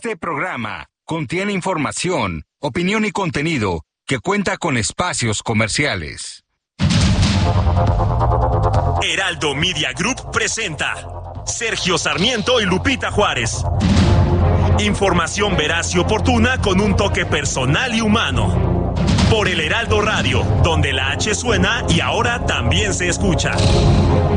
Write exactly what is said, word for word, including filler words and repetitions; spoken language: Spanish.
Este programa contiene información, opinión y contenido que cuenta con espacios comerciales. Heraldo Media Group presenta Sergio Sarmiento y Lupita Juárez. Información veraz y oportuna con un toque personal y humano. Por el Heraldo Radio, donde la H suena y ahora también se escucha.